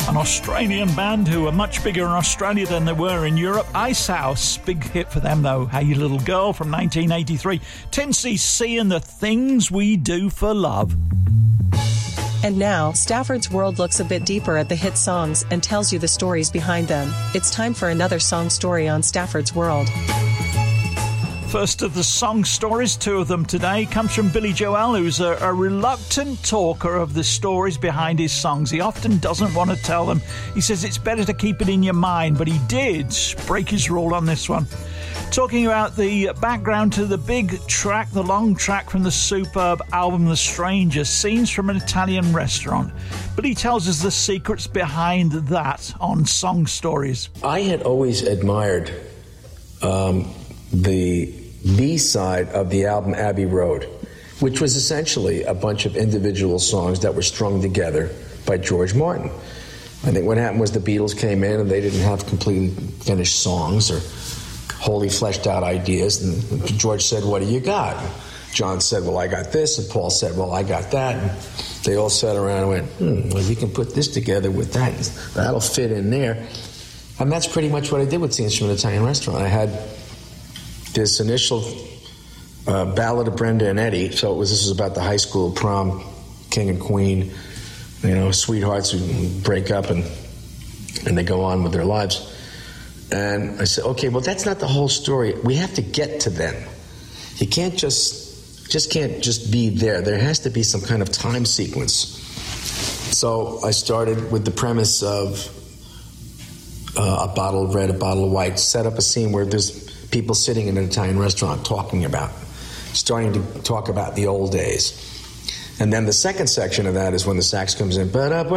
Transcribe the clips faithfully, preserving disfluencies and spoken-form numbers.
An Australian band who are much bigger in Australia than they were in Europe. Ice House, big hit for them though. Hey Little Girl from nineteen eighty-three. ten C C and the Things We Do for Love. And now, Stafford's World looks a bit deeper at the hit songs and tells you the stories behind them. It's time for another song story on Stafford's World. First of the song stories, two of them today, comes from Billy Joel, who's a, a reluctant talker of the stories behind his songs. He often doesn't want to tell them. He says it's better to keep it in your mind, but he did break his rule on this one. Talking about the background to the big track, the long track from the superb album The Stranger, scenes from an Italian restaurant. But he tells us the secrets behind that on Song Stories. I had always admired um, the B-side of the album Abbey Road, which was essentially a bunch of individual songs that were strung together by George Martin. I think what happened was the Beatles came in and they didn't have completely finished songs or wholly fleshed out ideas, and George said, what do you got? John said, well, I got this, and Paul said, well, I got that, and they all sat around and went, hmm, well, you can put this together with that, that'll fit in there. And that's pretty much what I did with Scenes from an Italian Restaurant. I had this initial uh, ballad of Brenda and Eddie, so it was this was about the high school prom, king and queen, you know, sweethearts who break up and and they go on with their lives. And I said, okay, well, that's not the whole story. We have to get to them. You can't just, just can't just be there. There has to be some kind of time sequence. So I started with the premise of uh, a bottle of red, a bottle of white, set up a scene where there's people sitting in an Italian restaurant talking about, starting to talk about the old days. And then the second section of that is when the sax comes in,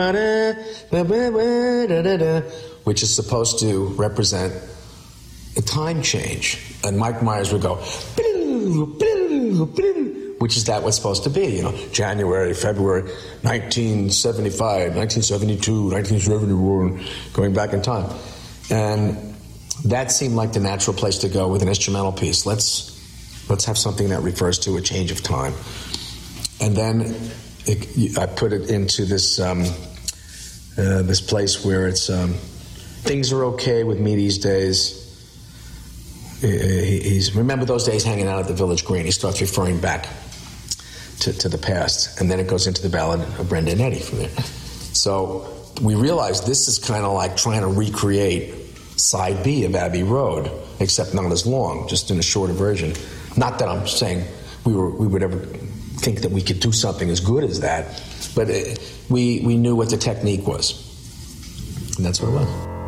which is supposed to represent a time change. And Mike Myers would go, which is that what's supposed to be, you know, January, February, nineteen seventy-five, nineteen seventy-two, nineteen seventy-one, going back in time. And that seemed like the natural place to go with an instrumental piece. Let's let's have something that refers to a change of time. And then it, I put it into this um, uh, this place where it's um, things are okay with me these days. He, he's remember those days hanging out at the Village Green. He starts referring back to, to the past, and then it goes into the ballad of Brenda and Eddie from there. So we realized this is kind of like trying to recreate side B of Abbey Road, except not as long, just in a shorter version. Not that I'm saying we were we would ever think that we could do something as good as that, but it, we we knew what the technique was, and that's what it was.